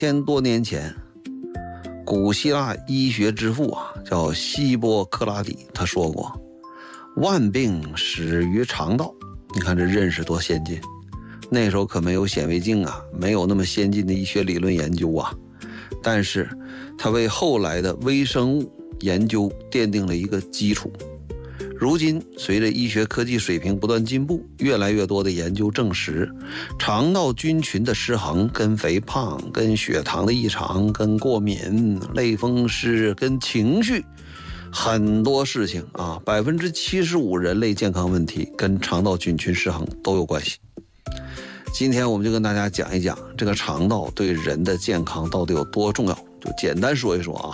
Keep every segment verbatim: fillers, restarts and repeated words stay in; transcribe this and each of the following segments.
千多年前，古希腊医学之父啊，叫希波克拉底，他说过，万病始于肠道。你看这认识多先进，那时候可没有显微镜啊，没有那么先进的医学理论研究啊，但是他为后来的微生物研究奠定了一个基础。如今随着医学科技水平不断进步，越来越多的研究证实，肠道菌群的失衡跟肥胖、跟血糖的异常、跟过敏、类风湿、跟情绪，很多事情啊，百分之七十五人类健康问题跟肠道菌群失衡都有关系。今天我们就跟大家讲一讲这个肠道对人的健康到底有多重要，就简单说一说啊。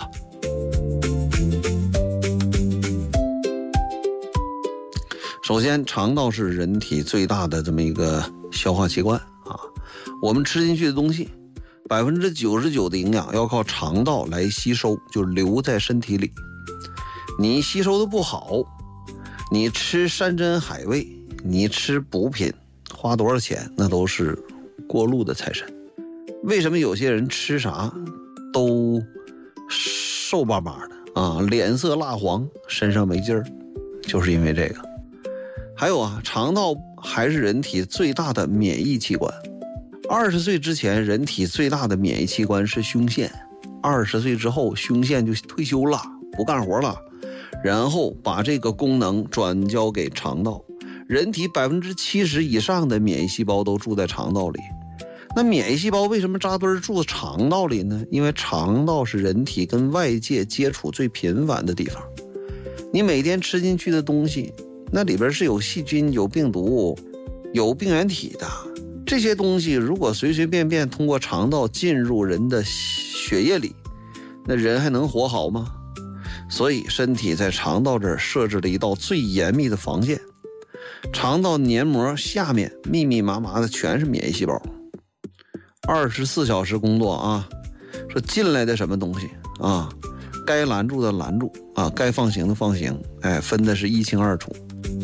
首先，肠道是人体最大的这么一个消化器官啊，我们吃进去的东西，百分之九十九的营养要靠肠道来吸收，就留在身体里。你吸收的不好，你吃山珍海味，你吃补品，花多少钱那都是过路的财神。为什么有些人吃啥都瘦巴巴的啊，脸色蜡黄，身上没劲儿，就是因为这个。还有啊，肠道还是人体最大的免疫器官。二十岁之前，人体最大的免疫器官是胸腺。二十岁之后，胸腺就退休了，不干活了，然后把这个功能转交给肠道。人体百分之七十以上的免疫细胞都住在肠道里。那免疫细胞为什么扎堆住肠道里呢？因为肠道是人体跟外界接触最频繁的地方。你每天吃进去的东西，那里边是有细菌、有病毒、有病原体的。这些东西如果随随便便通过肠道进入人的血液里，那人还能活好吗？所以身体在肠道这儿设置了一道最严密的防线。肠道黏膜下面密密麻麻的全是免疫细胞，二十四小时工作啊，说进来的什么东西啊，该拦住的拦住啊，该放行的放行，哎，分的是一清二楚。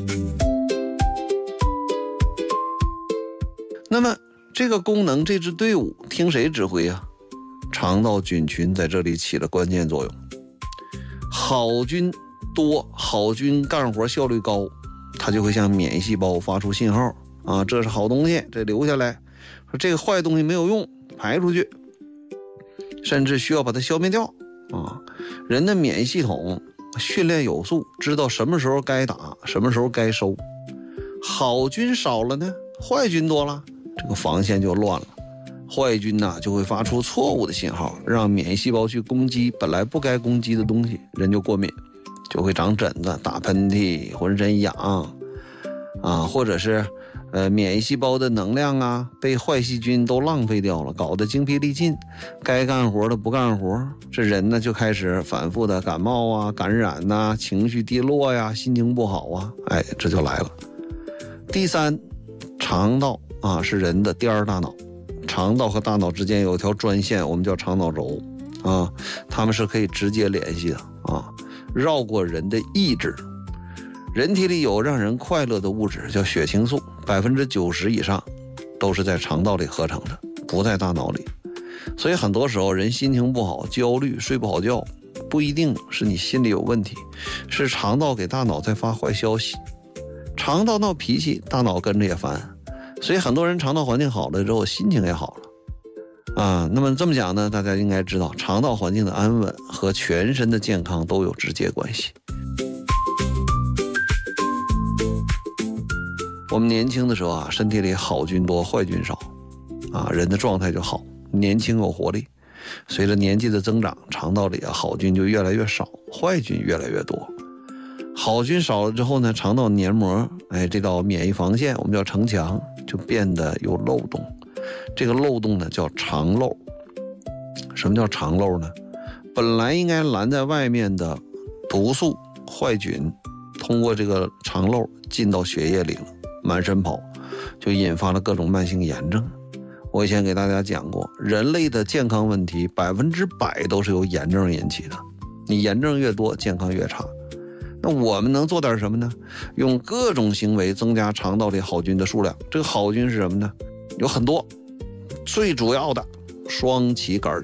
那么这个功能，这支队伍听谁指挥啊？肠道菌群在这里起了关键作用。好菌多，好菌干活效率高，它就会向免疫细胞发出信号啊，这是好东西，这留下来；说这个坏东西没有用，排出去，甚至需要把它消灭掉啊。人的免疫系统训练有素，知道什么时候该打，什么时候该收。好菌少了呢，坏菌多了，这个防线就乱了。坏菌呢、啊、就会发出错误的信号，让免疫细胞去攻击本来不该攻击的东西，人就过敏，就会长疹子、打喷嚏、浑身痒啊，或者是呃免疫细胞的能量啊被坏细菌都浪费掉了，搞得精疲力尽，该干活的不干活，这人呢就开始反复的感冒啊、感染啊、情绪低落呀、心情不好啊，哎，这就来了。第三，肠道啊是人的第二大脑，肠道和大脑之间有一条专线，我们叫肠脑轴啊，它们是可以直接联系的啊，绕过人的意志。人体里有让人快乐的物质叫血清素，百分之九十以上都是在肠道里合成的，不在大脑里。所以很多时候人心情不好、焦虑、睡不好觉，不一定是你心里有问题，是肠道给大脑在发坏消息。肠道闹脾气，大脑跟着也烦。所以很多人肠道环境好了之后，心情也好了啊。那么这么讲呢，大家应该知道，肠道环境的安稳和全身的健康都有直接关系。我们年轻的时候啊，身体里好菌多，坏菌少啊，人的状态就好，年轻有活力。随着年纪的增长，肠道里啊好菌就越来越少，坏菌越来越多。好菌少了之后呢，肠道黏膜，哎，这道免疫防线，我们叫城墙，就变得有漏洞。这个漏洞呢叫肠漏。什么叫肠漏呢？本来应该拦在外面的毒素、坏菌，通过这个肠漏进到血液里了，满身跑，就引发了各种慢性炎症。我以前给大家讲过，人类的健康问题百分之百都是由炎症引起的，你炎症越多，健康越差。那我们能做点什么呢？用各种行为增加肠道里好菌的数量。这个好菌是什么呢？有很多，最主要的双旗杆